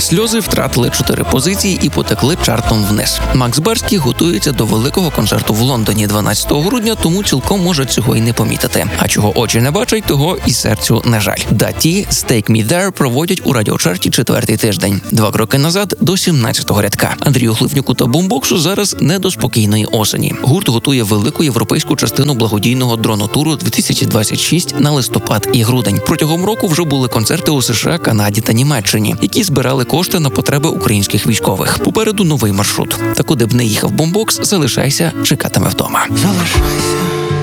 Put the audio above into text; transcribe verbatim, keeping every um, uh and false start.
Сльози втратили чотири позиції і потекли чартом вниз. Макс Барський готується до великого концерту в Лондоні дванадцятого грудня, тому цілком може цього й не помітити. А чого очі не бачать, того і серцю не жаль. Даті з Take Me There проводять у радіочарті четвертий тиждень. Два кроки назад до сімнадцятого рядка. Андрію Хливнюку та Бумбоксу зараз не до спокійної осені. Гурт готує велику європейську частину благодійного дронотуру дві тисячі двадцять шість на листопад і грудень. Протягом року вже були концерти у США, Канаді та Німеччині, які збирали кошти на потреби українських військових. Попереду новий маршрут. Та куди б не їхав Бумбокс, залишайся, чекатиме вдома. Залишайся.